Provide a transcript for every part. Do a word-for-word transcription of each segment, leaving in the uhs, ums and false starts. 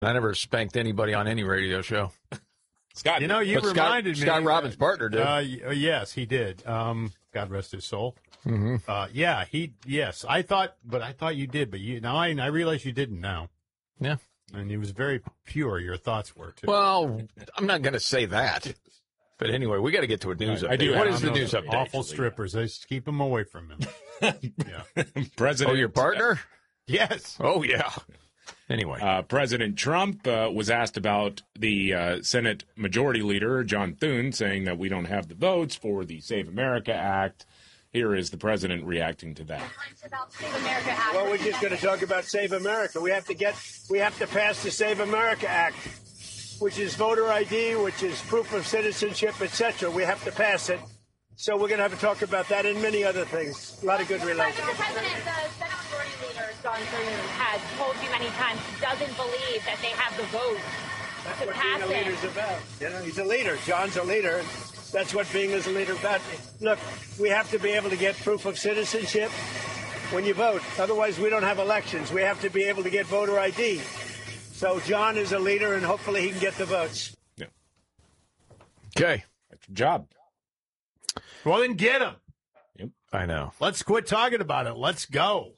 I never spanked anybody on any radio show. Scott, you know, you but reminded Scott, me. Scott Robbins' partner did. Uh, yes, he did. Um, God rest his soul. Mm-hmm. Uh, yeah, he. Yes, I thought, but I thought you did. But you now, I, I realize you didn't. Now, Yeah. and it was very pure. Your thoughts were too. Well, I'm not going to say that. But anyway, we got to get to a news I- update. I do What have is the those news update? Awful actually, strippers. I just keep them away from him. Yeah. President. Oh, your partner? Yes. Oh, yeah. Anyway. Uh, President Trump uh, was asked about the uh, Senate Majority Leader, John Thune, saying that we don't have the votes for the Save America Act. Here is the president reacting to that. Well, we're just going to talk about Save America. We have to get, we have to pass the Save America Act, which is voter I D, which is proof of citizenship, et cetera. We have to pass it. So we're going to have to talk about that and many other things. A lot of good relations. The President, the Senate Majority Leader, John Thune, has told you many times he doesn't believe that they have the votes That's to what pass being a it. leader's about. You know, he's a leader. John's a leader. That's what being as a leader about. Look, we have to be able to get proof of citizenship when you vote. Otherwise, we don't have elections. We have to be able to get voter I D. So John is a leader, and hopefully he can get the votes. Yeah. Okay. That's your job. Well, then get him. I know. Let's quit talking about it. Let's go.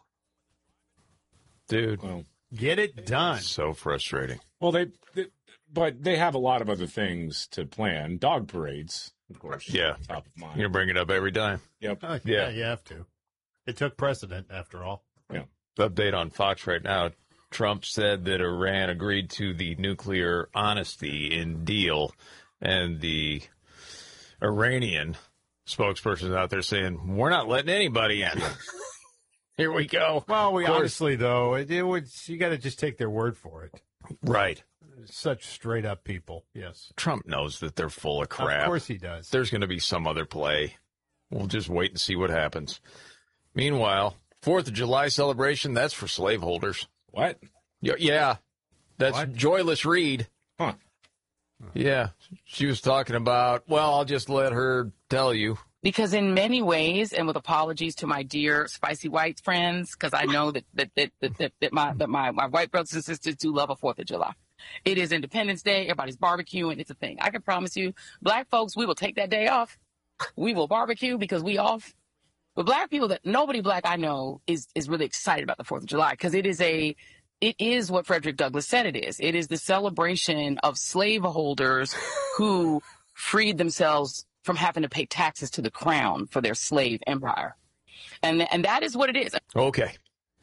Dude. Well, Get it done. So frustrating. well, they, they, but they have a lot of other things to plan. Dog parades, of course. Yeah. Top of mind. You're going to bring it up every time. Yep. Oh, Yeah. yeah, you have to. It took precedent, after all. Yeah. Update on Fox right now. Trump said that Iran agreed to the nuclear honesty in deal, and the Iranian spokesperson's out there saying, we're not letting anybody in. Here we go. Well, we Of course. honestly, though, it, it would, you got to just take their word for it. Right. Such straight up people. Yes. Trump knows that they're full of crap. Of course he does. There's going to be some other play. We'll just wait and see what happens. Meanwhile, fourth of July celebration, that's for slaveholders. What? Y- Yeah. That's What? Joyless Reed. Huh. Yeah. She was talking about, well, I'll just let her tell you. Because in many ways, and with apologies to my dear spicy white friends, because I know that that that, that, that, that my that my, my white brothers and sisters do love a Fourth of July. It is Independence Day. Everybody's barbecuing. It's a thing. I can promise you, black folks, we will take that day off. We will barbecue because we off. But black people, that nobody black I know is is really excited about the Fourth of July because it is a it is what Frederick Douglass said it is. It is the celebration of slaveholders who freed themselves from having to pay taxes to the crown for their slave empire. And and that is what it is. Okay.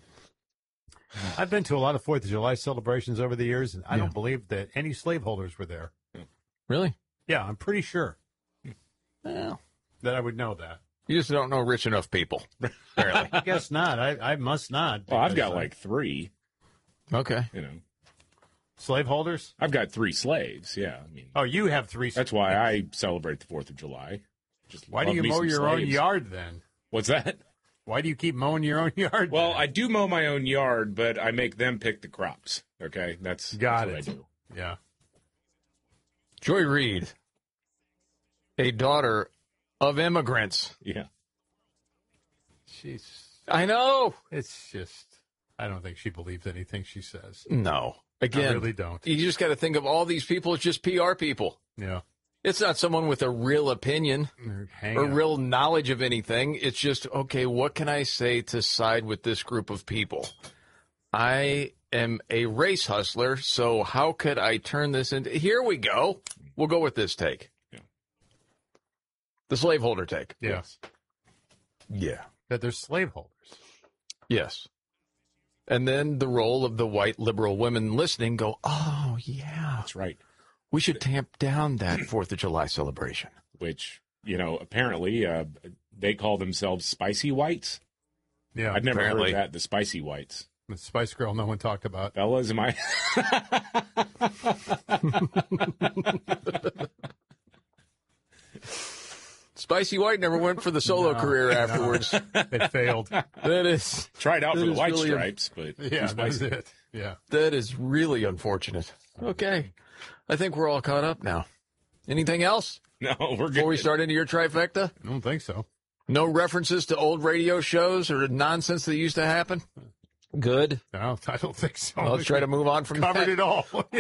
I've been to a lot of Fourth of July celebrations over the years, and I Yeah. don't believe that any slaveholders were there. Really? Yeah, I'm pretty sure Well, that I would know that. you just don't know rich enough people. Apparently. I guess not. I, I must not. Well, I've because, got uh, like three, Okay. you know. slaveholders. I've got three slaves, yeah. I mean, Oh, you have three. that's why I celebrate the fourth of July. Just Why do love you me mow some your own slaves. yard then? What's that? Why do you keep mowing your own yard? Well, then? I do mow my own yard, but I make them pick the crops. Okay, that's, Got that's it. what I do. yeah. Joy Reid, a daughter of immigrants. Yeah. She's. I know. It's just. I don't think she believes anything she says. No. Again, I really don't. you just got to think of all these people as just P R people. Yeah. It's not someone with a real opinion Hang or on. real knowledge of anything. It's just, okay, what can I say to side with this group of people? I am a race hustler, so how could I turn this into... Here we go. We'll go with this take. Yeah. The slaveholder take. Yeah. Yeah. That they're slaveholders. Yes. And then the role of the white liberal women listening go, oh, yeah, That's right. we should tamp down that fourth of July celebration. Which, you know, apparently uh, they call themselves spicy whites. Yeah. I'd never apparently. heard that, the spicy whites. The Spice Girl no one talked about. Fellas, am I? Spicy White never went for the solo No, career no. afterwards. It failed. That is Tried out That for the is white really a- stripes, but Yeah, too that's spicy. it. Yeah. that is really unfortunate. Okay. I think we're all caught up now. Anything else No, we're good. before we start into your trifecta? I don't think so. No references to old radio shows or nonsense that used to happen? Good. No, I don't think so. Well, let's try to move on from Covered that. it all.